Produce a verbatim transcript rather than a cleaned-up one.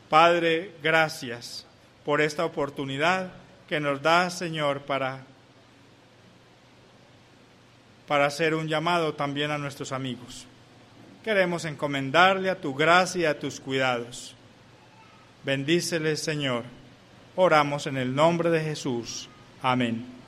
Padre, gracias por esta oportunidad que nos das, Señor, para, para hacer un llamado también a nuestros amigos. Queremos encomendarle a tu gracia y a tus cuidados. Bendíceles, Señor. Oramos en el nombre de Jesús. Amén.